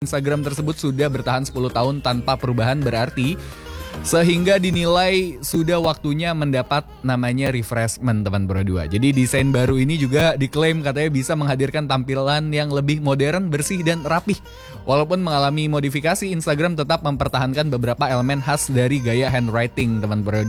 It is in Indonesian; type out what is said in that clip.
Instagram tersebut sudah bertahan 10 tahun tanpa perubahan berarti sehingga dinilai sudah waktunya mendapat namanya refreshment teman berdua. Jadi desain baru ini juga diklaim katanya bisa menghadirkan tampilan yang lebih modern, bersih dan rapih. Walaupun mengalami modifikasi, Instagram tetap mempertahankan beberapa elemen khas dari gaya handwriting teman berdua.